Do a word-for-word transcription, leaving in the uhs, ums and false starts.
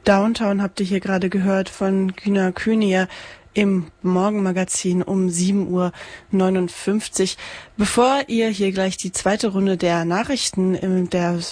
Downtown habt ihr hier gerade gehört von Güner Kühnier im Morgenmagazin um sieben Uhr neunundfünfzig. Bevor ihr hier gleich die zweite Runde der Nachrichten in der